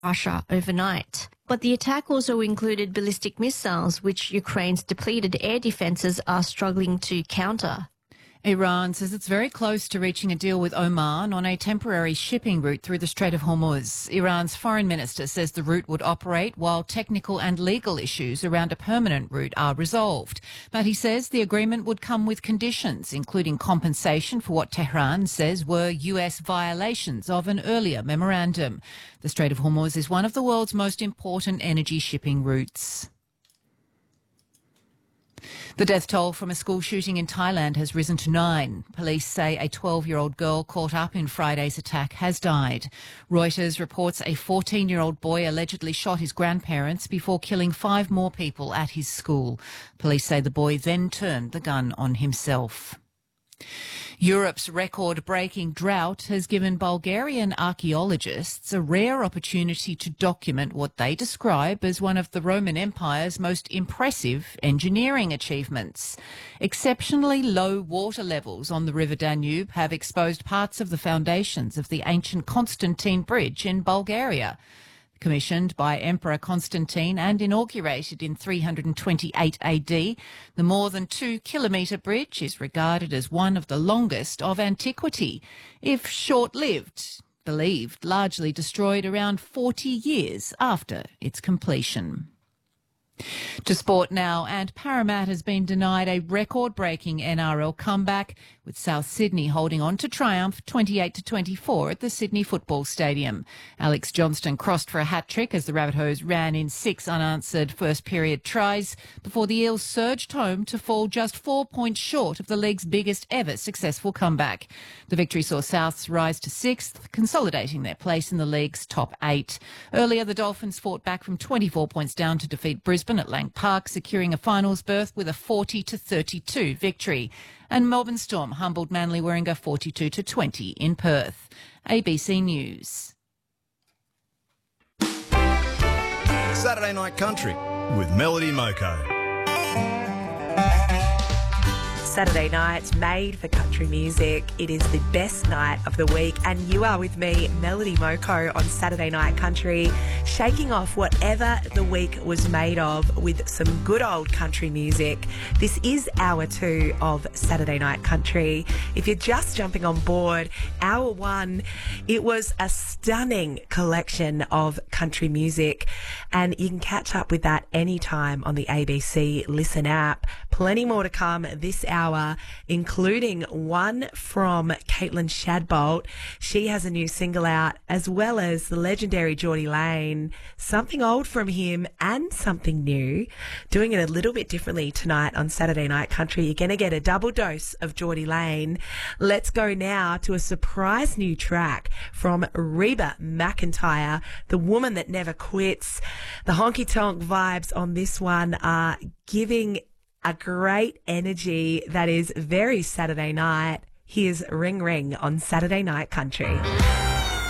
Russia overnight. But the attack also included ballistic missiles, which Ukraine's depleted air defences are struggling to counter. Iran says it's very close to reaching a deal with Oman on a temporary shipping route through the Strait of Hormuz. Iran's foreign minister says the route would operate while technical and legal issues around a permanent route are resolved. But he says the agreement would come with conditions, including compensation for what Tehran says were US violations of an earlier memorandum. The Strait of Hormuz is one of the world's most important energy shipping routes. The death toll from a school shooting in Thailand has risen to 9. Police say a 12-year-old girl caught up in Friday's attack has died. Reuters reports a 14-year-old boy allegedly shot his grandparents before killing 5 more people at his school. Police say the boy then turned the gun on himself. Europe's record-breaking drought has given Bulgarian archaeologists a rare opportunity to document what they describe as one of the Roman Empire's most impressive engineering achievements. Exceptionally low water levels on the River Danube have exposed parts of the foundations of the ancient Constantine Bridge in Bulgaria. Commissioned by Emperor Constantine and inaugurated in 328 AD, the more than 2-kilometre bridge is regarded as one of the longest of antiquity, if short-lived, believed largely destroyed around 40 years after its completion. To sport now, and Parramatta has been denied a record-breaking NRL comeback, with South Sydney holding on to triumph 28-24 at the Sydney Football Stadium. Alex Johnston crossed for a hat-trick as the Rabbitohs ran in 6 unanswered first-period tries before the Eels surged home to fall just 4 points short of the league's biggest ever successful comeback. The victory saw Souths rise to 6th, consolidating their place in the league's top 8. Earlier, the Dolphins fought back from 24 points down to defeat Brisbane at Lang Park, securing a finals berth with a 40-32 victory. And Melbourne Storm humbled Manly Warringah 42-20 in Perth. ABC News. Saturday Night Country with Melody Moko. Saturday nights made for country music. It is the best night of the week, and you are with me, Melody Moko, on Saturday Night Country, shaking off whatever the week was made of with some good old country music. This is hour 2 of Saturday Night Country. If you're just jumping on board, hour 1, it was a stunning collection of country music, and you can catch up with that anytime on the ABC Listen app. Plenty more to come this hour, including one from Caitlin Shadbolt. She has a new single out, as well as the legendary Geordie Lane. Something old from him and something new. Doing it a little bit differently tonight on Saturday Night Country. You're going to get a double dose of Geordie Lane. Let's go now to a surprise new track from Reba McEntire, the woman that never quits. The honky-tonk vibes on this one are giving a great energy that is very Saturday night. Here's Ring Ring on Saturday Night Country.